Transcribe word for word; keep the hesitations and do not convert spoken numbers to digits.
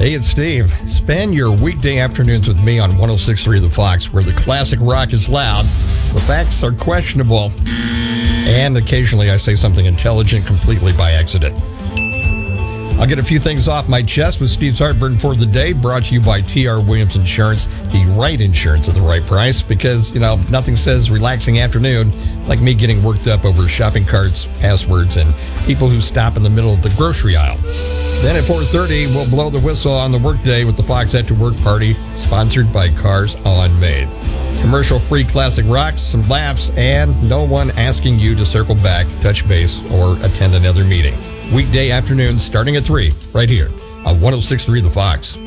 Hey, it's Steve. Spend your weekday afternoons with me on one oh six point three The Fox, where the classic rock is loud, the facts are questionable, and occasionally I say something intelligent completely by accident. I'll get a few things off my chest with Steve's Heartburn for the day, brought to you by T R Williams Insurance, the right insurance at the right price, because, you know, nothing says relaxing afternoon like me getting worked up over shopping carts, passwords, and people who stop in the middle of the grocery aisle. Then at four thirty, we'll blow the whistle on the workday with the Fox After Work Party, sponsored by Cars On Maid. Commercial-free classic rock, some laughs, and no one asking you to circle back, touch base, or attend another meeting. Weekday afternoons starting at three, right here on one oh six point three The Fox.